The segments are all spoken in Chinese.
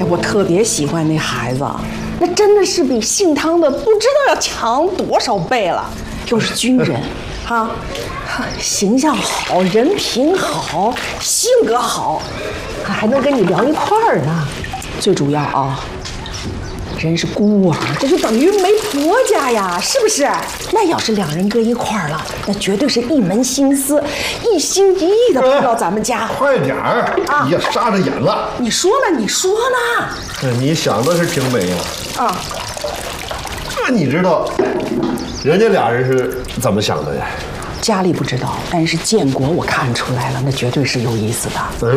我特别喜欢那孩子，那真的是比姓汤的不知道要强多少倍了。又是军人，啊，形象好，人品好，性格好，还能跟你聊一块儿呢。最主要啊，人是孤儿，这就等于没婆家呀，是不是？那要是两人搁一块儿了，那绝对是一门心思，一心一意的扑到咱们家。 快点儿！你也杀着眼了。 你说呢？你说呢？ 你想的是挺美呀。 啊， 那你知道人家俩人是怎么想的呀？ 家里不知道，但是建国我看出来了，那绝对是有意思的。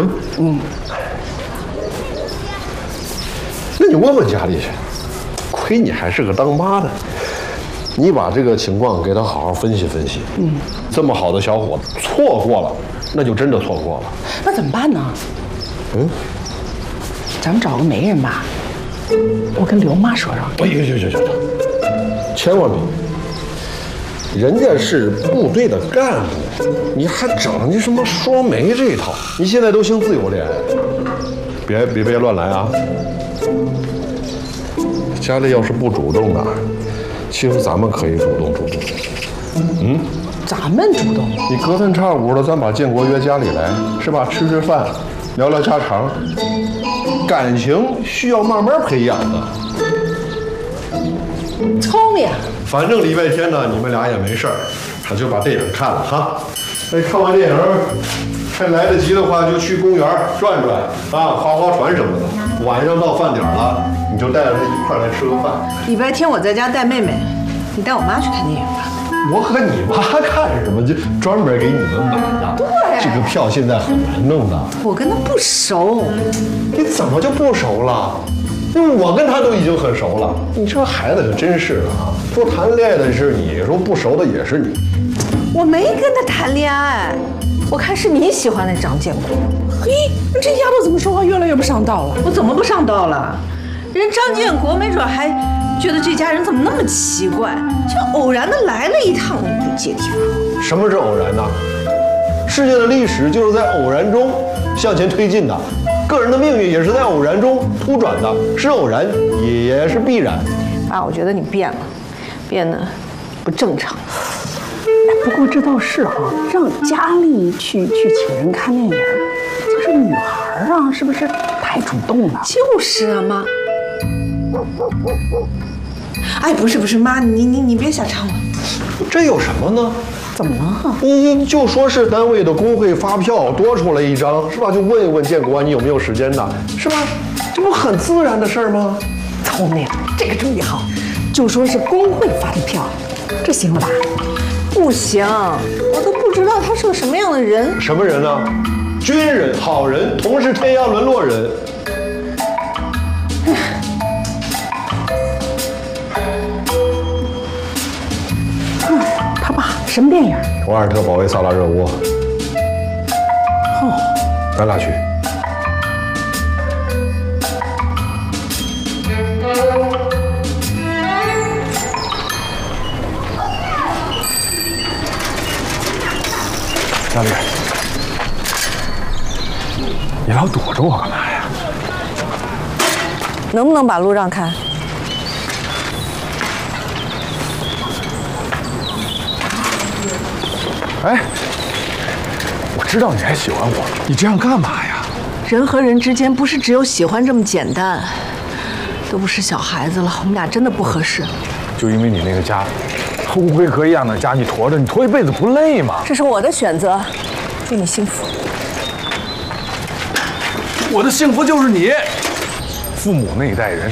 那你问问家里去。亏你还是个当妈的，你把这个情况给他好好分析分析。这么好的小伙子错过了，那就真的错过了。 那怎么办呢？咱们找个媒人吧。我跟刘妈说说。行， 千万别！人家是部队的干部，你还整你什么说媒这一套？你现在都兴自由恋爱，别乱来啊！家里要是不主动的，其实咱们可以主动。 咱们主动？ 你隔三差五的，咱把建国约家里来，是吧？吃吃饭，聊聊家常，感情需要慢慢培养的。 聪明。 反正礼拜天呢，你们俩也没事儿，他就把电影看了哈。看完电影，还来得及的话，就去公园转转啊，划船什么的。晚上到饭点了，你就带着他一块来吃个饭。 礼拜天我在家带妹妹，你带我妈去看电影吧。 我和你妈看什么？就专门给你们买的。 对， 这个票现在很难弄的。 我跟她不熟。 你怎么就不熟了？因为我跟他都已经很熟了。你这孩子可真是的啊！说谈恋爱的是你，说不熟的也是你。 我没跟他谈恋爱，我看是你喜欢那张建国。 嘿，这丫头怎么说话越来越不上道了？ 我怎么不上道了？人张建国没准还觉得这家人怎么那么奇怪，就偶然的来了一趟不接地气。 什么是偶然呢？世界的历史就是在偶然中向前推进的，个人的命运也是在偶然中突转的，是偶然也是必然。 爸，我觉得你变了，变得不正常。 不过这倒是啊，让佳丽去请人看电影，这是女孩啊，是不是太主动了？ 就是啊，妈。哎，不是妈，你别瞎掺和。 这有什么呢？ 怎么了？ 你就说是单位的工会发票多出来一张，是吧？就问一问建国你有没有时间的，是吧？这不很自然的事儿吗？ 聪明，这个主意好。就说是工会发的票，这行了吧？ 不行，我都不知道他是个什么样的人。 什么人呢？军人、好人，同是天涯沦落人。 他爸什么电影？ 瓦尔特保卫萨拉热窝。咱俩去。 佳丽，你老躲着我干嘛呀？ 能不能把路让开？ 哎，我知道你还喜欢我，你这样干嘛呀？ 人和人之间不是只有喜欢这么简单，都不是小孩子了，我们俩真的不合适。 就因为你那个家，和乌龟壳一样的家，你驮着，你驮一辈子不累吗？ 这是我的选择，祝你幸福。 我的幸福就是你。父母那一代人